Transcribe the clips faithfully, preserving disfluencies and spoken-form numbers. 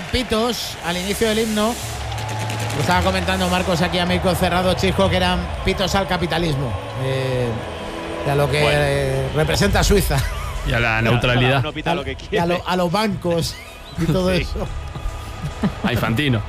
pitos al inicio del himno. Lo estaba comentando Marcos aquí a micro cerrado, Chisco, que eran pitos al capitalismo. Eh, y a lo que bueno. eh, representa Suiza. Y a la neutralidad. Uno pita lo que y a, lo, a los bancos y todo sí. eso. A Infantino.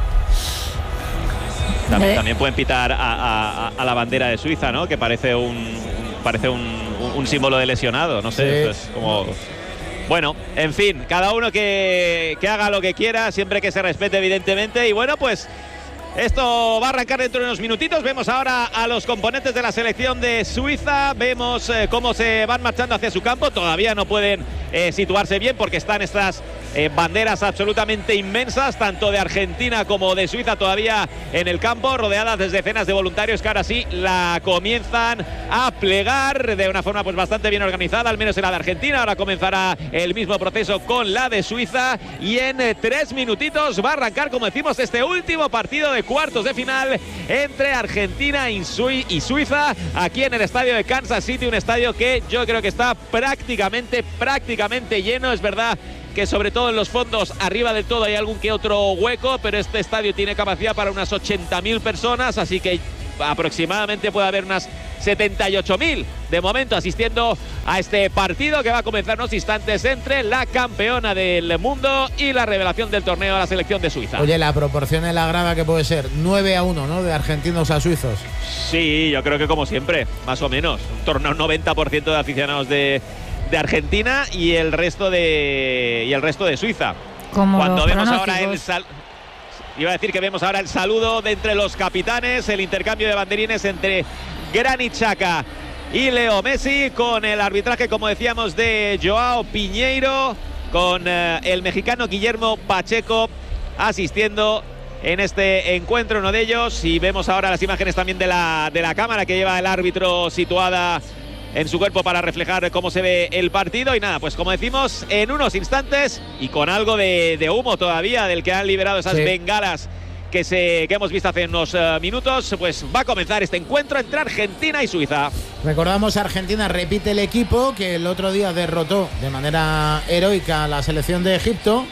También, también pueden pitar a, a, a la bandera de Suiza, ¿no? Que parece un parece un, un símbolo de lesionado, no sé. Sí. Pues como… Bueno, en fin, cada uno que, que haga lo que quiera, siempre que se respete, evidentemente. Y bueno, pues esto va a arrancar dentro de unos minutitos. Vemos ahora a los componentes de la selección de Suiza. Vemos eh, cómo se van marchando hacia su campo. Todavía no pueden eh, situarse bien porque están estas eh, banderas absolutamente inmensas, tanto de Argentina como de Suiza, todavía en el campo, rodeadas de decenas de voluntarios que ahora sí la comienzan a plegar de una forma pues bastante bien organizada, al menos en la de Argentina. Ahora comenzará el mismo proceso con la de Suiza y en eh, tres minutitos va a arrancar, como decimos, este último partido de cuartos de final entre Argentina y Suiza aquí en el estadio de Kansas City, un estadio que yo creo que está prácticamente prácticamente lleno. Es verdad que sobre todo en los fondos arriba del todo hay algún que otro hueco, pero este estadio tiene capacidad para unas ochenta mil personas, así que aproximadamente puede haber unas setenta y ocho mil de momento asistiendo a este partido que va a comenzar en unos instantes entre la campeona del mundo y la revelación del torneo, la selección de Suiza. Oye, la proporción en la grada que puede ser nueve a uno, ¿no? De argentinos a suizos. Sí, yo creo que como siempre, más o menos. Un torneo noventa por ciento de aficionados de, de Argentina y el resto de y el resto de Suiza. Como Cuando vemos ahora el sal Iba a decir que vemos ahora el saludo de entre los capitanes, el intercambio de banderines entre Granit Xhaka y Leo Messi, con el arbitraje, como decíamos, de Joao Piñeiro, con eh, el mexicano Guillermo Pacheco asistiendo en este encuentro, uno de ellos. Y vemos ahora las imágenes también de la, de la cámara que lleva el árbitro situada en su cuerpo para reflejar cómo se ve el partido. Y nada, pues como decimos, en unos instantes y con algo de, de humo todavía del que han liberado esas sí. bengalas que, se, que hemos visto hace unos uh, minutos, pues va a comenzar este encuentro entre Argentina y Suiza. Recordamos, Argentina repite el equipo que el otro día derrotó de manera heroica a la selección de Egipto,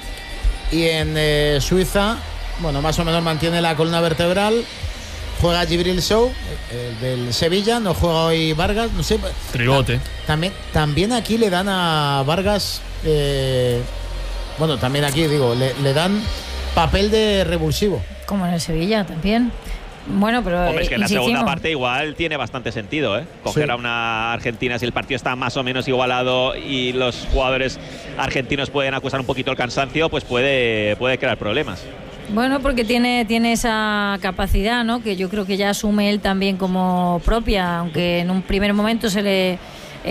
y en eh, Suiza, bueno, más o menos mantiene la columna vertebral. Juega Djibril Sow, el del Sevilla, no juega hoy Vargas, no sé. Tribote. También, también aquí le dan a Vargas, eh, bueno, también aquí digo, le, le dan papel de revulsivo. Como en el Sevilla también. Bueno, pero Hombre, es que en la insistimos. segunda parte igual tiene bastante sentido, ¿eh? Coger sí. a una Argentina si el partido está más o menos igualado y los jugadores argentinos pueden acusar un poquito el cansancio, pues puede, puede crear problemas. Bueno, porque tiene, tiene esa capacidad, ¿no? Que yo creo que ya asume él también como propia, aunque en un primer momento se le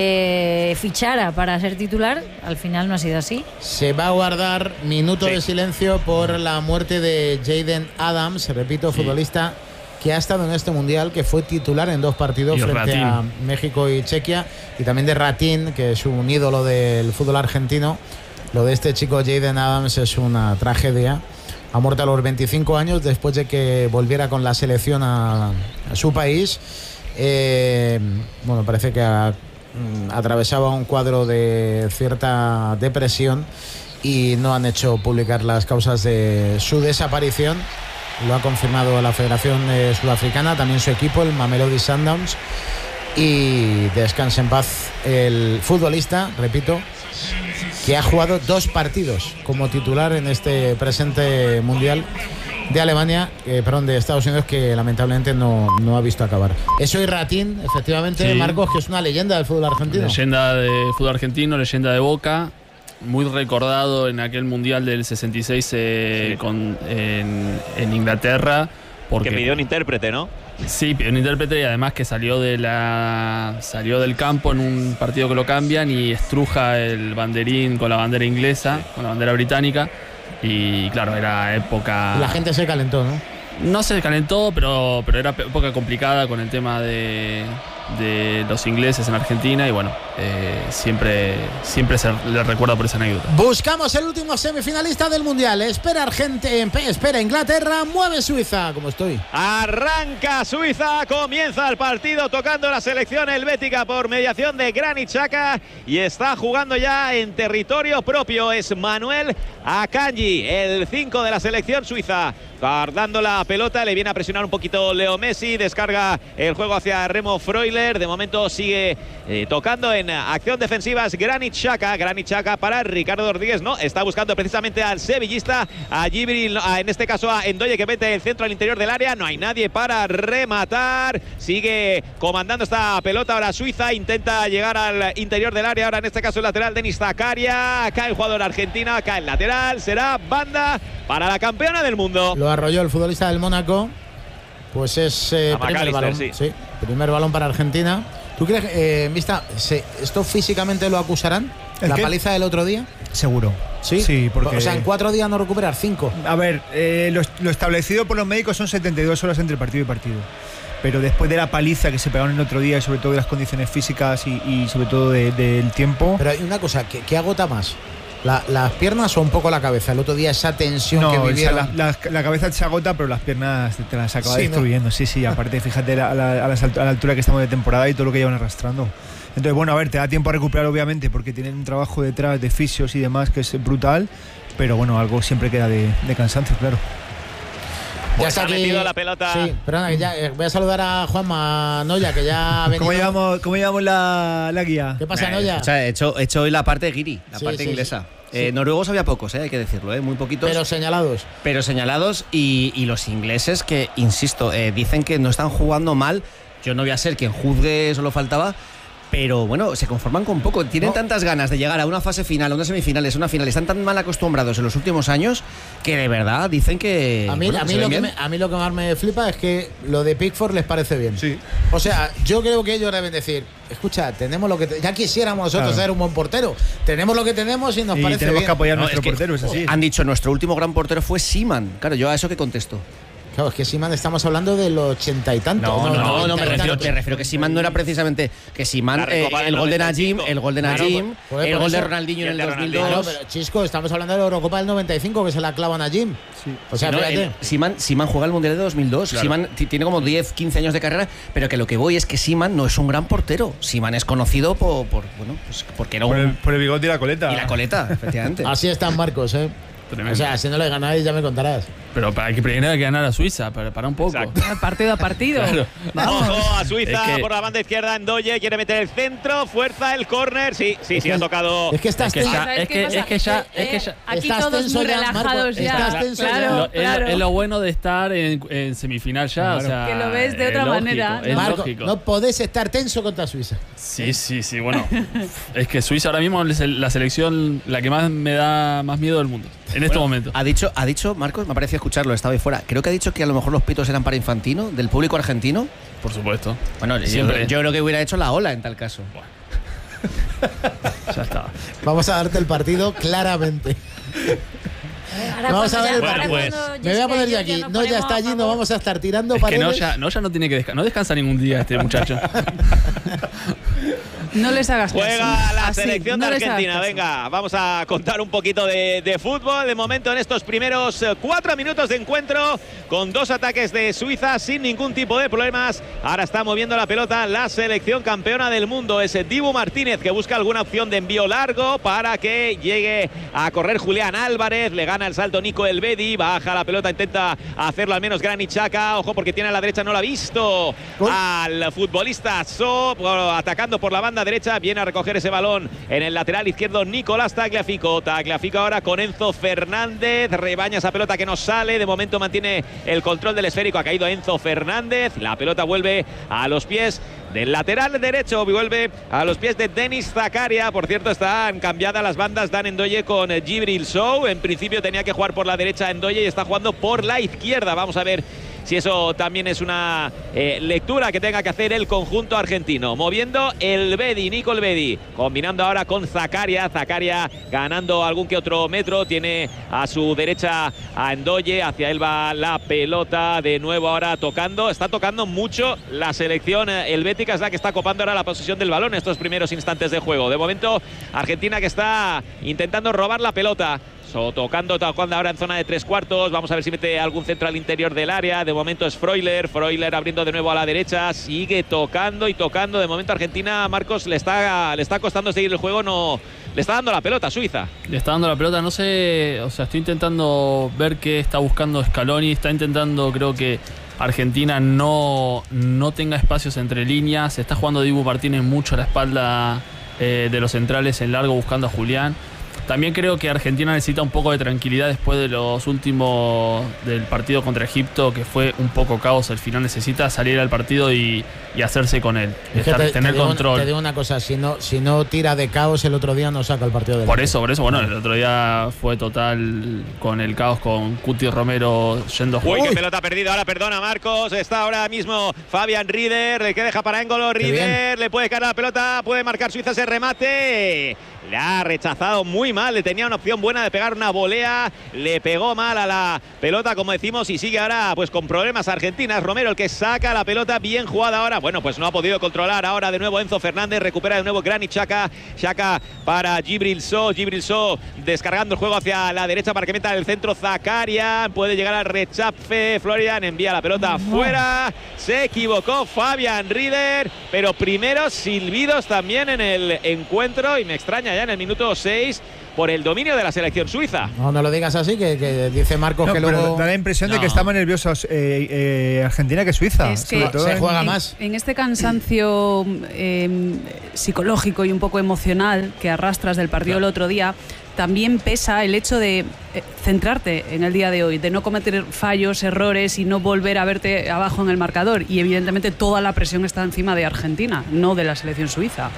eh, fichara para ser titular, al final no ha sido así. Se va a guardar minuto sí. de silencio por la muerte de Jayden Adams, repito, sí. futbolista que ha estado en este mundial, que fue titular en dos partidos y frente Ratín. a México y Chequia, y también de Ratín, que es un ídolo del fútbol argentino. Lo de este chico Jayden Adams es una tragedia. Ha muerto a los veinticinco años después de que volviera con la selección a, a su país. Eh, bueno, parece que a, mm, atravesaba un cuadro de cierta depresión y no han hecho publicar las causas de su desaparición. Lo ha confirmado la Federación eh, Sudafricana, también su equipo, el Mamelodi Sundowns. Y descanse en paz el futbolista, repito, que ha jugado dos partidos como titular en este presente mundial de Alemania, eh, perdón, de Estados Unidos, que lamentablemente no, no ha visto acabar. Eso y Ratín, efectivamente, sí. Marcos, que es una leyenda del fútbol argentino. Leyenda del fútbol argentino, leyenda de Boca, muy recordado en aquel mundial del sesenta y seis eh, sí. con, en, en Inglaterra. Porque, que pidió un intérprete, ¿no? Sí, pidió un intérprete, y además que salió de la salió del campo en un partido que lo cambian y estruja el banderín con la bandera inglesa, sí. con la bandera británica, y claro, era época… La gente se calentó, ¿no? No se calentó, pero, pero era época complicada con el tema de, de los ingleses en Argentina, y bueno, eh, siempre, siempre se le recuerda por esa anécdota. Buscamos el último semifinalista del Mundial. Espera Argentina, espera Inglaterra, mueve Suiza, como estoy. Arranca Suiza, comienza el partido tocando la selección helvética por mediación de Granit Xhaka y está jugando ya en territorio propio. Es Manuel Akanji, el cinco de la selección suiza. Guardando la pelota, le viene a presionar un poquito Leo Messi, descarga el juego hacia Remo Freuler, de momento sigue eh, tocando en acción defensiva es Granit Xhaka, Granit Xhaka para Ricardo Rodríguez, no, está buscando precisamente al sevillista, a Gibril, a, en este caso a Ndoye que mete el centro al interior del área, no hay nadie para rematar, sigue comandando esta pelota ahora Suiza, intenta llegar al interior del área, ahora en este caso el lateral Denis Zakaria, cae el jugador argentino, cae el lateral, será banda para la campeona del mundo. Lo arrolló el futbolista del Mónaco. Pues es eh, primer balón. Sí. Sí, primer balón para Argentina. ¿Tú crees que, eh, Mista, se, esto físicamente lo acusarán? ¿La qué? Paliza del otro día? Seguro. Sí, sí, porque... O sea, en cuatro días no recuperar, cinco. A ver, eh, lo, lo establecido por los médicos son setenta y dos horas entre partido y partido. Pero después de la paliza que se pegaron el otro día, y sobre todo de las condiciones físicas y, y sobre todo del de, de tiempo... Pero hay una cosa, ¿qué, qué agota más? La, ¿Las piernas o un poco la cabeza? El otro día esa tensión no, que vivieron. O sea, la, la, la cabeza se agota, pero las piernas te las acaba sí, destruyendo. ¿No? Sí, sí, aparte fíjate la, la, a, la, a la altura que estamos de temporada y todo lo que llevan arrastrando. Entonces, bueno, a ver, te da tiempo a recuperar obviamente porque tienen un trabajo detrás de fisios y demás que es brutal, pero bueno, algo siempre queda de, de cansancio, claro. Pues ya está ha aquí metido la pelota. Sí, perdona, ya, eh, voy a saludar a Juanma Noya, que ya ha venido. ¿Cómo llevamos, cómo llevamos la, la guía? ¿Qué pasa, Noya? O sea, he hecho, he hecho hoy la parte guiri, la sí, parte sí, inglesa. Sí. Eh, noruegos había pocos, eh, hay que decirlo, eh, muy poquitos. Pero señalados. Pero señalados y, y los ingleses que, insisto, eh, dicen que no están jugando mal. Yo no voy a ser quien juzgue, solo faltaba. Pero bueno, se conforman con poco. Tienen no. tantas ganas de llegar a una fase final, a unas semifinales, a una final. Están tan mal acostumbrados en los últimos años que de verdad dicen que. A mí, bueno, a mí, lo, que me, a mí lo que más me flipa es que lo de Pickford les parece bien. Sí. O sea, yo creo que ellos deben decir: escucha, tenemos lo que. Te, ya quisiéramos nosotros claro. ser un buen portero. Tenemos lo que tenemos y nos y parece tenemos bien. que apoyar a no, nuestro es que, portero, es así. Han dicho: nuestro último gran portero fue Seaman. Claro, yo a eso que contesto. Claro, es que Seaman estamos hablando del ochenta y tanto. No, no, no, no, no me refiero, me refiero que Seaman no era precisamente que Seaman, eh, el gol de Najim, el gol de Najim, claro, el gol de Ronaldinho en el dos mil dos. Claro, pero Chisco, estamos hablando de la Eurocopa del noventa y cinco que se la clavan a Jim. Sí. O sea, no, fíjate. Seaman, Seaman juega el Mundial de dos mil dos. Claro. Seaman tiene como diez, quince años de carrera, pero que lo que voy es que Seaman no es un gran portero. Seaman es conocido por, por bueno, pues porque era un... Por el, por el bigote y la coleta. Y la coleta, efectivamente. Así están Marcos, ¿eh? Tremendo. O sea, si no le ganáis ya me contarás. Pero hay que primero hay que ganar a Suiza, para, para un poco. Exacto. Partido a partido. Claro. Ojo a Suiza es que... por la banda izquierda. Ndoye quiere meter el centro, fuerza el córner. Sí, sí, es sí, que, ha tocado. Es que estás es que ya, es que, es que ya, es que ya. Aquí todos muy relajados ya. Estás tenso claro, ya. Lo, claro. Es, es lo bueno de estar en, en semifinal ya. Claro. O sea, que lo ves de otra lógico, manera. Es Marco, lógico. no podés estar tenso contra Suiza. Sí, sí, sí. Bueno, es que Suiza ahora mismo es la selección la que más me da más miedo del mundo. En este bueno, momento. Ha dicho, ha dicho, Marcos, me ha parecido escucharlo, estaba ahí fuera. Creo que ha dicho que a lo mejor los pitos eran para Infantino, del público argentino. Por supuesto. Bueno, yo, yo creo que hubiera hecho la ola en tal caso. Bueno. Ya está. Vamos a darte el partido claramente. Ahora vamos a ver el bueno, pues, me voy a poner yo aquí. No, ya está allí, no vamos a estar tirando es paredes. Que no, ya, no, ya no tiene que descansar. No descansa ningún día este muchacho. No les hagas caso. Juega la Así, selección no de Argentina. Venga, vamos a contar un poquito de, de fútbol. De momento en estos primeros cuatro minutos de encuentro con dos ataques de Suiza sin ningún tipo de problemas. Ahora está moviendo la pelota la selección campeona del mundo. Es Dibu Martínez que busca alguna opción de envío largo para que llegue a correr Julián Álvarez. Le gana el salto Nico Elvedi. Baja la pelota, intenta hacerlo al menos Granit Xhaka. Ojo porque tiene a la derecha, no lo ha visto. ¿Oh? Al futbolista So atacando por la banda derecha, viene a recoger ese balón en el lateral izquierdo Nicolás Tagliafico. Tagliafico ahora con Enzo Fernández, rebaña esa pelota que no sale, de momento mantiene el control del esférico, ha caído Enzo Fernández, la pelota vuelve a los pies del lateral derecho, vuelve a los pies de Denis Zakaria. Por cierto, están cambiadas las bandas, Dan Ndoye con Gibril Sow. En principio tenía que jugar por la derecha Ndoye y está jugando por la izquierda. Vamos a ver si eso también es una eh, lectura que tenga que hacer el conjunto argentino. Moviendo el Bedi, Nico el Bedi, combinando ahora con Zakaria. Zakaria ganando algún que otro metro, tiene a su derecha a Ndoye, hacia él va la pelota de nuevo ahora tocando, está tocando mucho la selección helvética, es la que está copando ahora la posesión del balón en estos primeros instantes de juego. De momento Argentina que está intentando robar la pelota. So, tocando, tocando ahora en zona de tres cuartos. Vamos a ver si mete algún centro al interior del área. De momento es Freuler. Freuler abriendo de nuevo a la derecha. Sigue tocando y tocando. De momento Argentina, Marcos, le está, le está costando seguir el juego. No, le está dando la pelota a Suiza. Le está dando la pelota. No sé, o sea, estoy intentando ver qué está buscando Scaloni. Está intentando, creo que Argentina no, no tenga espacios entre líneas. Está jugando Dibu Martínez mucho a la espalda eh, de los centrales en largo, buscando a Julián. También creo que Argentina necesita un poco de tranquilidad después de los últimos del partido contra Egipto, que fue un poco caos. Al final necesita salir al partido y, y hacerse con él, es estar, te, tener te digo, control. Te digo una cosa, si no, si no tira de caos el otro día no saca el partido de Por eso, por eso, bueno, el otro día fue total con el caos, con Cuti Romero yendo a jugar. Uy, qué pelota perdida ahora, perdona Marcos, está ahora mismo Fabian Rieder, le que deja para Engolo, Rieder, le puede caer la pelota, puede marcar Suiza ese remate. Le ha rechazado muy mal, le tenía una opción buena de pegar una volea, le pegó mal a la pelota, como decimos, y sigue ahora pues con problemas Argentina. Es Romero el que saca la pelota, bien jugada ahora. Bueno, pues no ha podido controlar ahora de nuevo Enzo Fernández, recupera de nuevo Granit Xhaka, Xhaka para Djibril Sow, Djibril Sow descargando el juego hacia la derecha para que meta el centro Zakaria, puede llegar al rechace, Florian envía la pelota afuera, se equivocó Fabian Rieder, pero primeros silbidos también en el encuentro y me extraña ya en el minuto seis por el dominio de la selección suiza. No, no lo digas así, que, que dice Marcos no, que luego... Da la impresión no. de que está más nerviosos eh, eh, Argentina que Suiza. Es que se en, juega más. En, en este cansancio eh, psicológico y un poco emocional que arrastras del partido claro. el otro día, también pesa el hecho de eh, centrarte en el día de hoy, de no cometer fallos, errores y no volver a verte abajo en el marcador. Y evidentemente toda la presión está encima de Argentina, no de la selección suiza.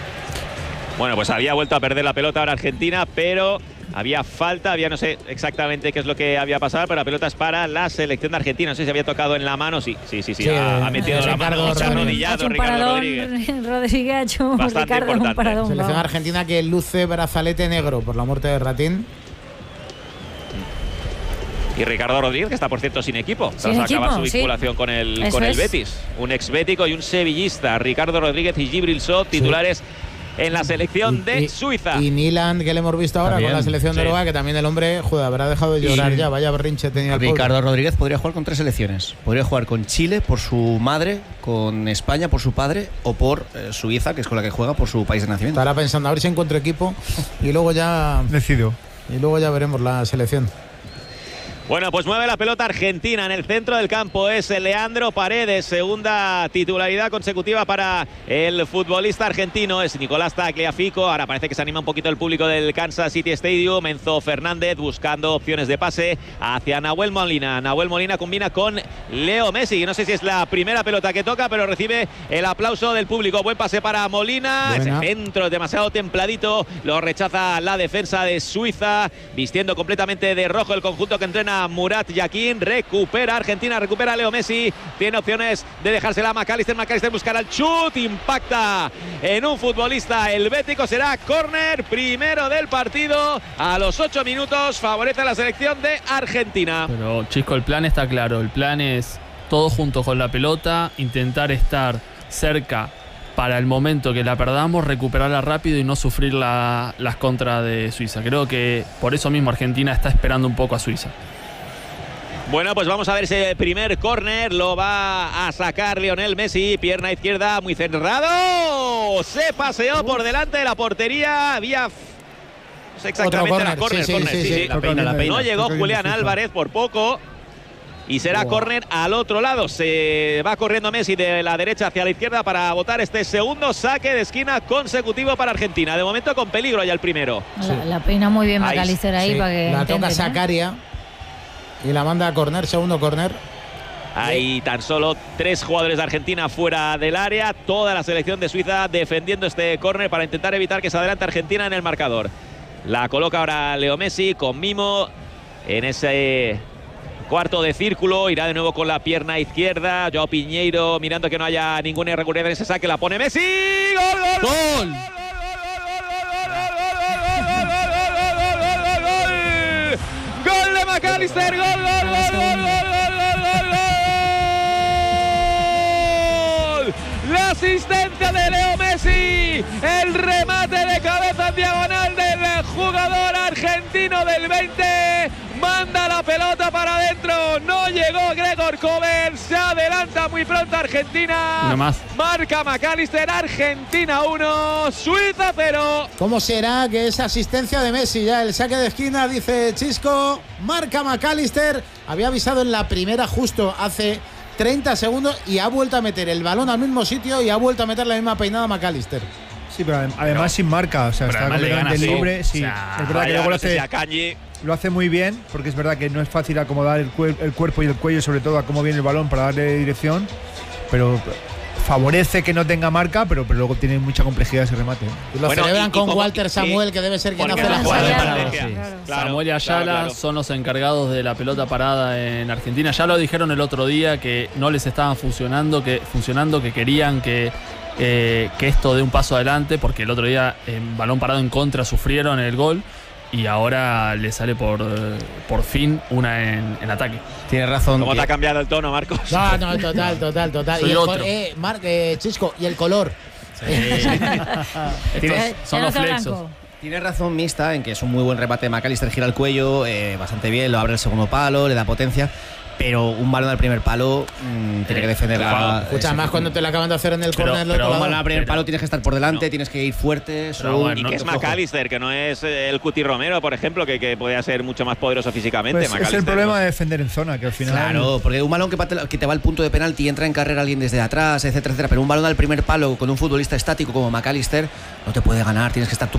Bueno, pues había vuelto a perder la pelota ahora Argentina, pero había falta, había no sé exactamente qué es lo que había pasado, pero la pelota es para la selección de Argentina. No sé si había tocado en la mano, sí, sí, sí, sí, sí ha, ha metido la mano, se ha arrodillado Ricardo Rodríguez. Rodríguez ha hecho bastante Ricardo, importante. Un paradón, selección vamos. argentina que luce brazalete negro por la muerte de Ratín. Y Ricardo Rodríguez, que está por cierto sin equipo, sin tras equipo, acabar su sí. vinculación con el, Eso con el es. Betis. Un exbético y un sevillista, Ricardo Rodríguez y Djibril Sow, titulares sí. en la selección y, de y, Suiza. Y Milan, que le hemos visto ahora también, con la selección sí. de Uruguay, que también el hombre, joder, habrá dejado de llorar sí. ya, vaya berrinche tenía el Ricardo pobre. Rodríguez podría jugar con tres selecciones. Podría jugar con Chile por su madre, con España por su padre o por eh, Suiza, que es con la que juega, por su país de nacimiento. Estará pensando a ver si encuentro equipo y luego ya... Decido. Y luego ya veremos la selección. Bueno, pues mueve la pelota Argentina en el centro del campo. Es Leandro Paredes, segunda titularidad consecutiva para el futbolista argentino. Es Nicolás Tagliafico. Ahora parece que se anima un poquito el público del Kansas City Stadium. Enzo Fernández buscando opciones de pase hacia Nahuel Molina. Nahuel Molina combina con Leo Messi. No sé si es la primera pelota que toca, pero recibe el aplauso del público. Buen pase para Molina. Buena. Ese centro demasiado templadito. Lo rechaza la defensa de Suiza, vistiendo completamente de rojo el conjunto que entrena Murat Yakin. Recupera Argentina, recupera Leo Messi, tiene opciones de dejársela a McAllister. McAllister buscará el chut, impacta en un futbolista helvético, será córner primero del partido a los ocho minutos, favorece a la selección de Argentina. Pero Chisco, el plan está claro, el plan es todo junto con la pelota, intentar estar cerca para el momento que la perdamos, recuperarla rápido y no sufrir la, las contras de Suiza. Creo que por eso mismo Argentina está esperando un poco a Suiza. Bueno, pues vamos a ver ese primer córner. Lo va a sacar Lionel Messi. Pierna izquierda muy cerrado. Se paseó por delante de la portería. Había... No sé exactamente, la córner. Sí, sí, sí, sí, sí. La peina, la peina. No llegó Julián Álvarez por poco. Y será wow. córner al otro lado. Se va corriendo Messi de la derecha hacia la izquierda para botar este segundo saque de esquina consecutivo para Argentina. De momento con peligro ya el primero. La, la peina muy bien McAllister ahí, ahí sí. para que la intenten, toca Zakaria y la manda a córner, segundo córner. Hay tan solo tres jugadores de Argentina fuera del área. Toda la selección de Suiza defendiendo este córner para intentar evitar que se adelante Argentina en el marcador. La coloca ahora Leo Messi con mimo en ese cuarto de círculo, irá de nuevo con la pierna izquierda. Joao Piñeiro mirando que no haya ninguna irregularidad en ese saque, la pone Messi. ¡Gol, gol! ¡Gol! ¡Gol de McAllister! ¡Gol, gol, gol, gol, gol, gol, gol, gol! La asistencia de Leo Messi, el remate de cabeza en diagonal del jugador argentino del veinte, manda la pelota para adentro, no llegó Gregor Kobel, se adelanta muy pronto Argentina, Una más. marca McAllister, Argentina uno, Suiza cero. ¿Cómo será que esa asistencia de Messi, ya el saque de esquina, dice Chisco, marca McAllister, había avisado en la primera justo hace treinta segundos y ha vuelto a meter el balón al mismo sitio y ha vuelto a meter la misma peinada a McAllister. Sí, pero además pero, sin marca, o sea, está completamente libre. Sí, o sea, es verdad que luego lo hace, lo hace muy bien, porque es verdad que no es fácil acomodar el, cuer el cuerpo y el cuello, sobre todo a cómo viene el balón para darle dirección, pero favorece que no tenga marca, pero, pero luego tiene mucha complejidad ese remate. Y lo bueno, celebran y, con y Walter Samuel, que debe ser quien hace la jugada. Sí. Claro, Samuel y Ayala claro, claro. son los encargados de la pelota parada en Argentina. Ya lo dijeron el otro día que no les estaban funcionando, que funcionando, que querían que, eh, que esto dé un paso adelante, porque el otro día en balón parado en contra sufrieron el gol. Y ahora le sale por, por fin una en, en ataque. Tienes razón. ¿Cómo te ha cambiado el tono, Marcos? No, no, total, total, total. Soy y el otro. Eh, Mar eh, Chisco, y el color. Sí. Estos son los flexos. Tienes razón, Mista, en que es un muy buen remate de McAllister, gira el cuello, eh, bastante bien, lo abre el segundo palo, le da potencia. Pero un balón al primer palo mmm, tiene que defender claro, la. Escucha, más cuando te lo acaban de hacer en el córner. Pero, pero un balón al primer pero, palo tienes que estar por delante, no. tienes que ir fuerte. Pero, bueno, y no, que es McAllister, que no es el Cuti Romero, por ejemplo, que, que podría ser mucho más poderoso físicamente. Pues es el problema de defender en zona, que al final. Claro, porque un balón que, que te va al punto de penalti y entra en carrera alguien desde atrás, etcétera, etcétera. Pero un balón al primer palo con un futbolista estático como McAllister no te puede ganar, tienes que estar tú